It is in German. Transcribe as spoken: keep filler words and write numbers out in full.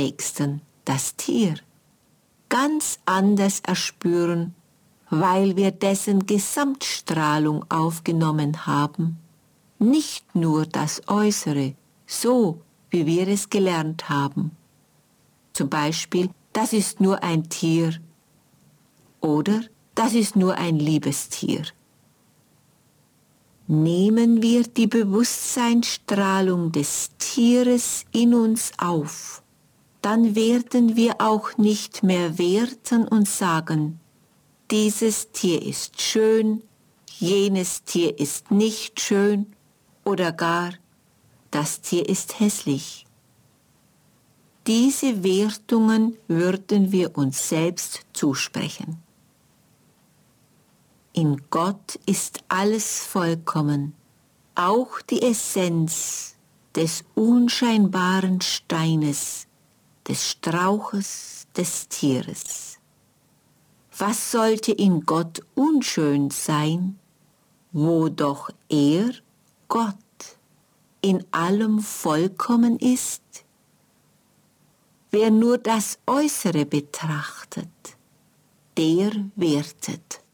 Nächsten, das Tier, ganz anders erspüren, weil wir dessen Gesamtstrahlung aufgenommen haben, nicht nur das Äußere, so wie wir es gelernt haben. Zum Beispiel, das ist nur ein Tier oder das ist nur ein liebes Tier. Nehmen wir die Bewusstseinsstrahlung des Tieres in uns auf, dann werden wir auch nicht mehr werten und sagen, dieses Tier ist schön, jenes Tier ist nicht schön oder gar, das Tier ist hässlich. Diese Wertungen würden wir uns selbst zusprechen. In Gott ist alles vollkommen, auch die Essenz des unscheinbaren Steines, des Strauches, des Tieres. Was sollte in Gott unschön sein, wo doch er, Gott, in allem vollkommen ist? Wer nur das Äußere betrachtet, der wertet.